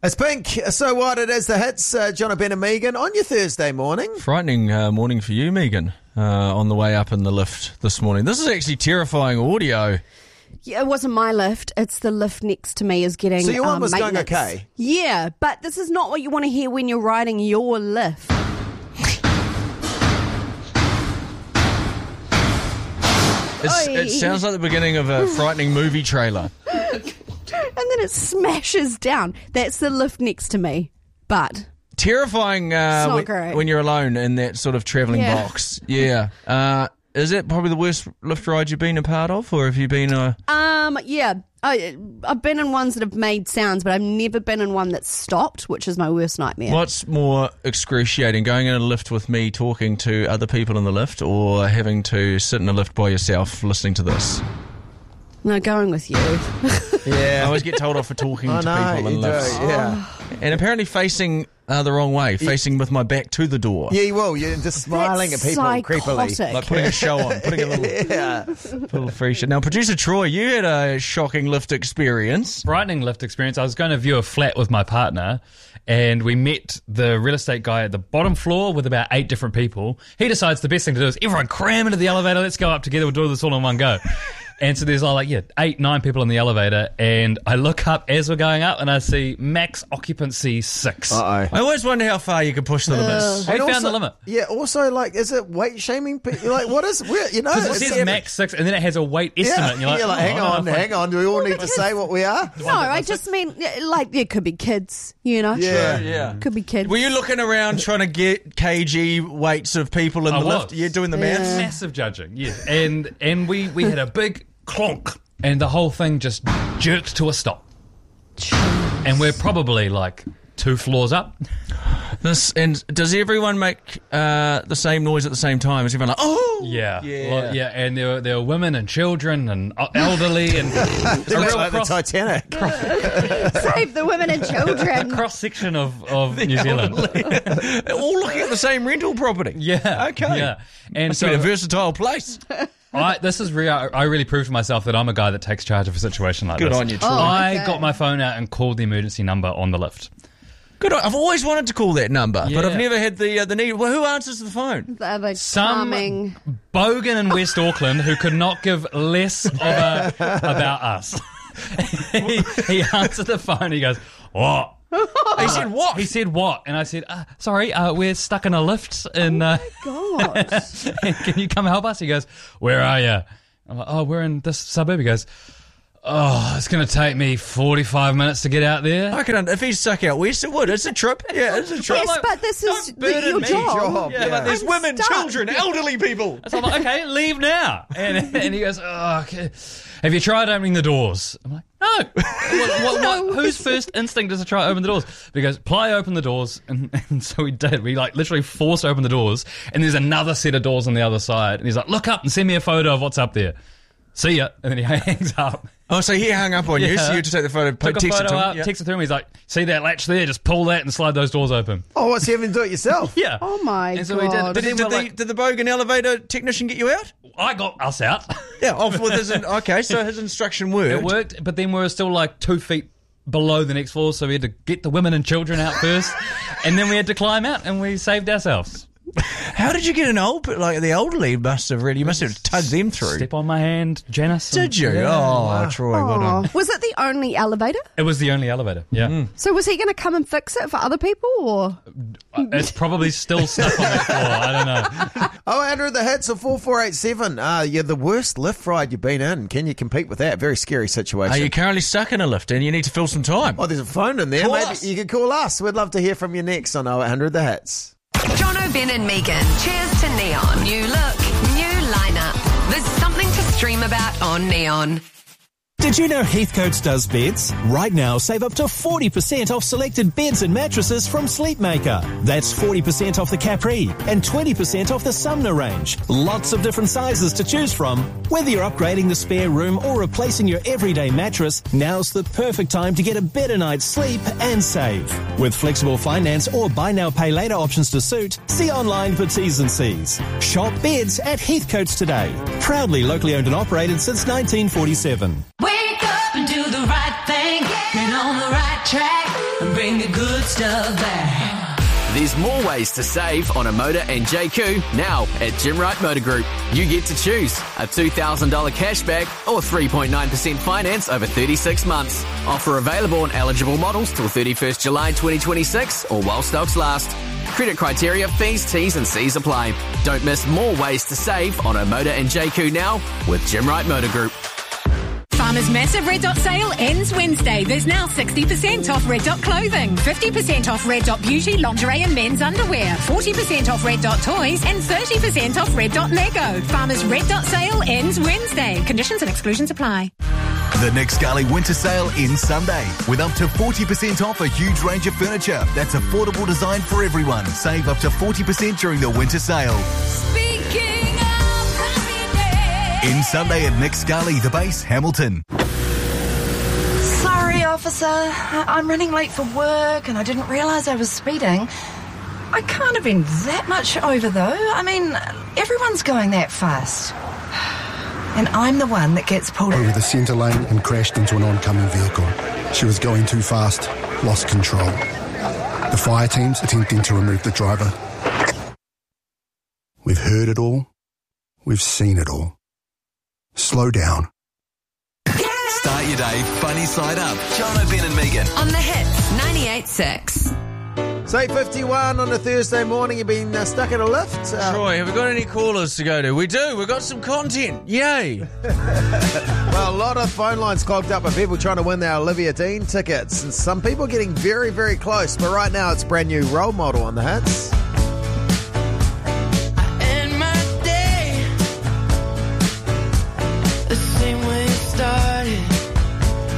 It's Pink, So What, it is the hits. John, Ben and Megan on your Thursday morning. Frightening morning for you, Megan, on the way up in the lift this morning. This is actually terrifying audio. Yeah, it wasn't my lift. It's the lift next to me is getting So your one was going maintenance. okay? Yeah, but this is not what you want to hear when you're riding your lift. It sounds like the beginning of a frightening movie trailer. And then it smashes down. That's the lift next to me. But Terrifying not great. when you're alone in that sort of travelling box. Yeah. Is it probably the worst lift ride you've been a part of, or have you been yeah. I've been in ones that have made sounds, but I've never been in one that's stopped, which is my worst nightmare. What's more excruciating, going in a lift with me talking to other people in the lift, or having to sit in a lift by yourself listening to this? No, going with you. I always get told off for talking to people in lifts. Yeah. And apparently facing the wrong way, facing with my back to the door. Yeah, you will. You're just smiling That's at people psychotic. creepily. Like putting a show on, putting a little free shit. Now, producer Troy, you had a shocking lift experience. Frightening lift experience. I was going to view a flat with my partner, and we met the real estate guy at the bottom floor with about 8 different people. He decides the best thing to do is everyone cram into the elevator, let's go up together, we'll do this all in one go. And so there's 8, 9 people in the elevator, and I look up as we're going up and I see max occupancy 6. Uh-oh. I always wonder how far you can push the limits. We And found the limit. Yeah, also, is it weight shaming? What is, Because it says max 6, and then it has a weight estimate. And you're like, hang on, do we all need to say what we are? No, I just mean, it could be kids, Yeah. Yeah. Could be kids. Were you looking around trying to get kg weights of people in the lift? was. You're doing the maths? Massive judging, yeah. And we had a big clonk, and the whole thing just jerked to a stop. And we're probably 2 floors up. And does everyone make the same noise at the same time? Is everyone like, oh? Yeah. And there were women and children and elderly and It's like the Titanic. Save the women and children. cross section of New Zealand. All looking at the same rental property. Yeah. Okay. Yeah. And It's been a versatile place. this is real. I really proved to myself that I'm a guy that takes charge of a situation like Good this. on you, Troy. I okay. got my phone out and called the emergency number on the lift. Good. I've always wanted to call that number, but Yeah. I've never had the need. Well, who answers the phone? The other Some calming. bogan in West Auckland who could not give less of about us. he answered the phone. He goes, "What?" He said what? He said what? And I said, "Sorry, we're stuck in a lift. And God. can you come help us?" He goes, "Where are you?" I'm like, "Oh, we're in this suburb." He goes, "Oh, it's going to take me 45 minutes to get out there." I can. If he's stuck out west, it would. It's a trip. Yeah, it's a trip. Yes, but this is Don't burden your me. job. Yeah, but there's I'm women, stuck. children, elderly people. So I'm like, "Okay, leave now." And he goes, "Oh, okay. Have you tried opening the doors?" I'm like, "No." What, whose first instinct is to try to open the doors? But he goes, "Ply open the doors." And so we did. We literally forced open the doors. And there's another set of doors on the other side. And he's like, "Look up and send me a photo of what's up there." "See ya." And then he hangs up. Oh, so he hung up on you, so you had to take the photo, Took a text it photo to him. up, Yeah. text it to him. He's like, "See that latch there? Just pull that and slide those doors open." Oh, what's he having to do it yourself? Yeah. Oh my And so God. we did. But then Did the Bogan elevator technician get you out? I got us out. Yeah. Okay, so his instruction worked. It worked, but then we were still 2 feet below the next floor, so we had to get the women and children out first, and then we had to climb out, and we saved ourselves. How did you get an the elderly you must have tugged them through. Step on my hand, Janice. Did you? Yeah. Oh, Troy, well done. Oh. Was it the only elevator? It was the only elevator. Yeah. So was he going to come and fix it for other people, or? It's probably still stuck on the floor. I don't know. Oh, Andrew, the hits of 4487. You're the worst lift ride you've been in. Can you compete with that? Very scary situation. Are you currently stuck in a lift and you need to fill some time? Oh, there's a phone in there. Call Maybe us. you can call us. We'd love to hear from you next on 0800 The Hits. Jono, Ben and Megan. Cheers to Neon. New look, new lineup. There's something to stream about on Neon. Did you know Heathcote does beds? Right now, save up to 40% off selected beds and mattresses from Sleepmaker. That's 40% off the Capri and 20% off the Sumner range. Lots of different sizes to choose from. Whether you're upgrading the spare room or replacing your everyday mattress, now's the perfect time to get a better night's sleep and save. With flexible finance or buy now, pay later options to suit, see online for T's and C's. Shop beds at Heathcote's today. Proudly locally owned and operated since 1947. Wake up and do the right thing. Get on the right track and bring the good stuff back. There's more ways to save on a motor and JQ now at Jim Wright Motor Group. You get to choose a $2,000 cashback or 3.9% finance over 36 months. Offer available on eligible models till 31st July 2026 or while stocks last. Credit criteria, fees, T's and C's apply. Don't miss more ways to save on a motor and JQ now with Jim Wright Motor Group. Farmer's massive Red Dot sale ends Wednesday. There's now 60% off Red Dot clothing, 50% off Red Dot beauty, lingerie and men's underwear, 40% off Red Dot toys and 30% off Red Dot Lego. Farmer's Red Dot sale ends Wednesday. Conditions and exclusions apply. The Nick Scully winter sale ends Sunday with up to 40% off a huge range of furniture that's affordable design for everyone. Save up to 40% during the winter sale. In Sunday at Nick Scully, the base, Hamilton. Sorry, officer. I'm running late for work and I didn't realise I was speeding. I can't have been that much over, though. I mean, everyone's going that fast. And I'm the one that gets pulled over the centre lane and crashed into an oncoming vehicle. She was going too fast, lost control. The fire team's attempting to remove the driver. We've heard it all. We've seen it all. Slow down. Start your day funny side up. Jono, Ben and Megan. On the hits, 98.6. It's 8:51 on a Thursday morning. You've been stuck in a lift. Troy, have we got any callers to go to? We do. We've got some content. Yay. Well, a lot of phone lines clogged up with people trying to win their Olivia Dean tickets. And some people getting very, very close. But right now, it's brand new Role Model on the hits.